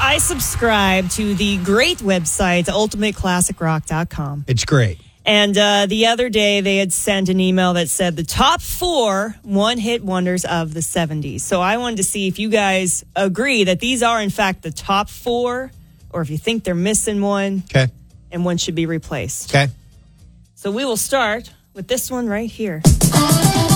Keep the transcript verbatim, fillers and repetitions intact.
I subscribe to the great website, ultimate classic rock dot com. It's great. And uh, the other day, they had sent an email that said the top four one-hit wonders of the seventies. So I wanted to see if you guys agree that these are, in fact, the top four, or if you think they're missing one, Okay. and one should be replaced. Okay. So we will start with this one right here.